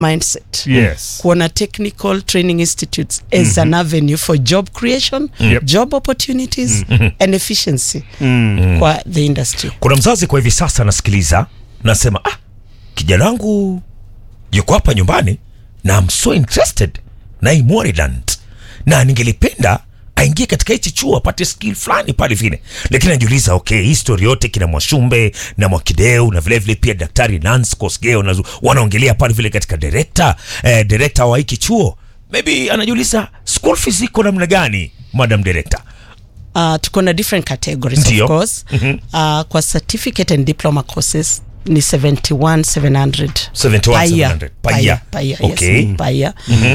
mindset. Yes. Kuona technical training institutes as an avenue for job creation, job opportunities and efficiency kwa the industry. Kuna mzazi kwa hivi sasa anasikiliza nasema kijana wangu yuko hapa nyumbani na I'm so interested na Moreland na ningelipenda aingie katika hichi chuo apate skill fulani pale vile, lakini najiuliza okay, history yote kina Mwashumbe na Mwakideu na vile vile pia Daktari Nance Kosgeo na wanaongelea pale vile katika director wa hiki chuo, maybe anajiuliza school fees iko namna gani, Madam Director? Tuko na different categories. Ndiyo. Of course. Kwa certificate and diploma courses ni 71,700 per year. Okay. Yes, per year.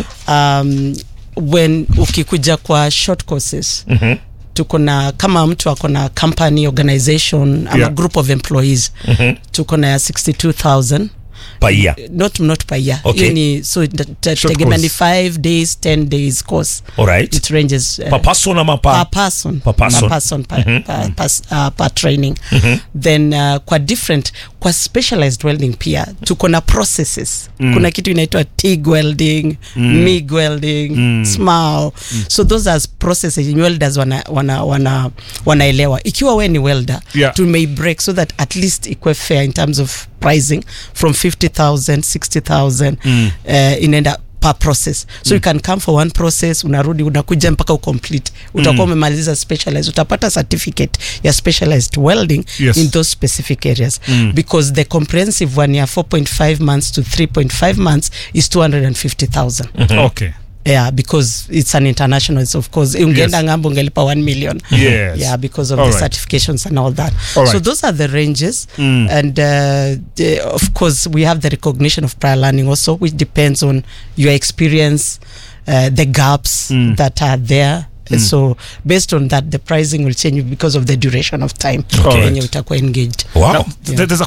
When ukikuja kwa short courses, tuko na kama mtu ako na company, organization ama group of employees, tuko na 62,000 per year. Not per year. Okay. Ni so tegemea ni 5 days 10 days course. All right. It ranges per person ama per person per training. Then kwa different kwa specialized welding pia tuko na processes. Kuna kitu inaitwa TIG welding, MIG welding, SMAO. So those are processes welders wanaelewa. Ikiwa wewe ni welder, to may break so that at least ikwe fair in terms of pricing from 50,000 60,000 inaenda per process. So you can come for one process, unarudi unakuja mpaka ucomplete. Utakuwa umemaliza specialized, utapata certificate ya specialized welding in those specific areas. Because the comprehensive one ya 4.5 months to 3.5 months is 250,000. Okay. Yeah, because it's an international, it's of course ungeenda ngambo ungelipa 1 million. Yes. Yeah, because of all the right. certifications and all that. So those are the ranges. And of course we have the recognition of prior learning also, which depends on your experience, the gaps that are there. So based on that, the pricing will change because of the duration of time when you utakuwa engaged. Wow. Now, there's a